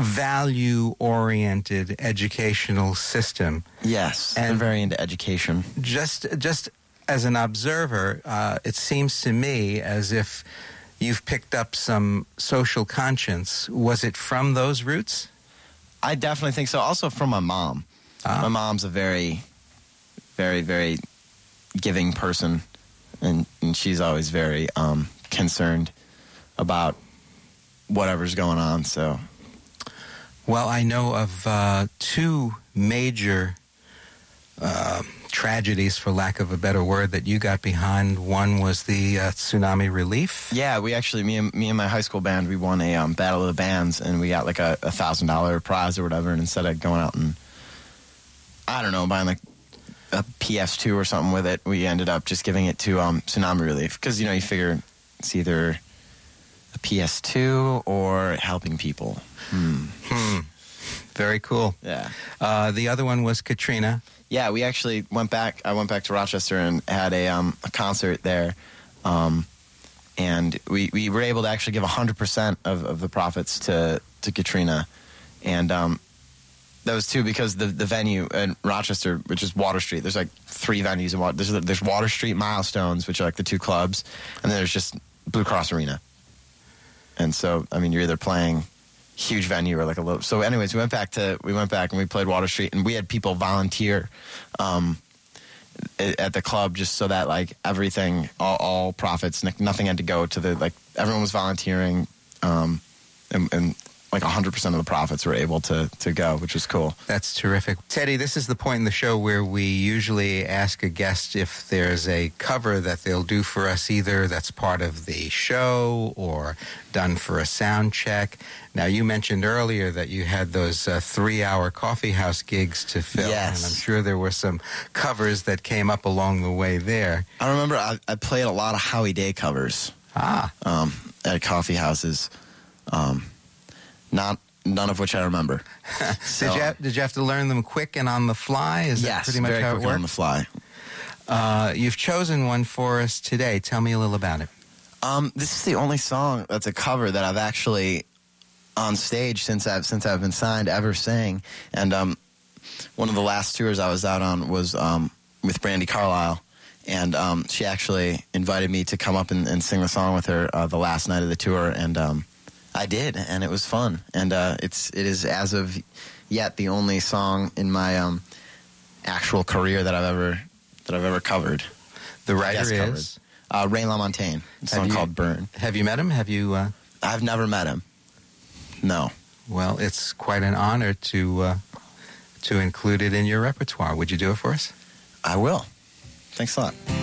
value-oriented educational system. Yes, And they're very into education. Just as an observer, it seems to me as if you've picked up some social conscience. Was it from those roots? I definitely think so. Also from my mom. My mom's a very, very, very giving person, and she's always very concerned about whatever's going on. So, well, I know of two major tragedies, for lack of a better word, that you got behind. One was the tsunami relief. Yeah, we actually, me and my high school band, we won a Battle of the Bands, and we got like a $1,000 prize or whatever. And instead of going out and, I don't know, buying like a PS2 or something with it, we ended up just giving it to tsunami relief, because you figure it's either a PS2 or helping people. Very cool. Yeah. The other one was Katrina. Yeah, we actually went back. I went back to Rochester and had a concert there, and we were able to actually give 100% of the profits to Katrina, and that was too because the venue in Rochester, which is Water Street. There's like 3 venues in Water. There's Water Street, Milestones, which are like the 2 clubs, and then there's just Blue Cross Arena. And so, I mean, you're either playing huge venue or like a little. So, anyways, we went back and we played Water Street, and we had people volunteer at the club just so that like everything, all profits, nothing had to go to the like. Everyone was volunteering, and like 100% of the profits were able to go, which was cool. That's terrific. Teddy, this is the point in the show where we usually ask a guest if there's a cover that they'll do for us, either that's part of the show or done for a sound check. Now, you mentioned earlier that you had those 3-hour coffee house gigs to fill. Yes. And I'm sure there were some covers that came up along the way there. I remember I played a lot of Howie Day covers at coffee houses. None of which I remember. So, Did you have to learn them quick and on the fly? Is that pretty much very how it quick worked? on the fly. You've chosen one for us today. Tell me a little about it. This is the only song that's a cover that I've actually on stage since I've been signed ever sang. And one of the last tours I was out on was with Brandi Carlile, and she actually invited me to come up and sing the song with her the last night of the tour, and I did, and it was fun. And it is as of yet the only song in my actual career that I've ever covered. The writer is Ray LaMontagne. It's a song called "Burn." Have you met him? Have you? I've never met him. No. Well, it's quite an honor to include it in your repertoire. Would you do it for us? I will. Thanks a lot.